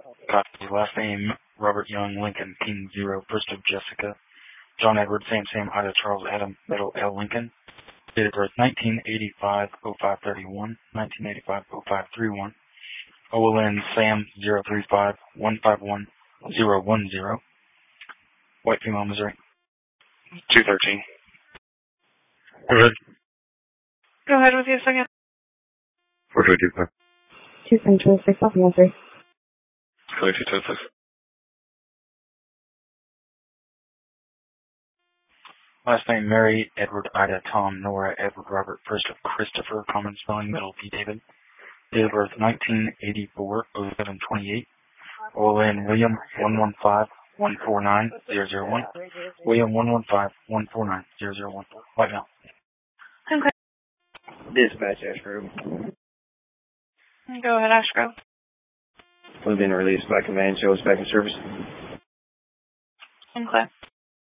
Copy. Last name, Robert Young, Lincoln, King 0, first of Jessica. John Edward, Sam, Ida, Charles, Adam, Middle, L, Lincoln. Date of birth, 1985-0531, 1985-0531. OLN, Sam, 035-151-010. White female, Missouri. 213. Go ahead. Go ahead with your second. 425. 2726, off the answer. Clear 226. Last name, Mary, Edward, Ida, Tom, Nora, Edward, Robert, first of Christopher, common spelling, middle, P. David. Date of birth, 1984-0728. OLN, William, 115-149-001. William, 115-149-001. White male. Okay. Dispatch, Ashgrove. Go ahead, Ashgrove. We've been released by command. Show us back in service. Okay.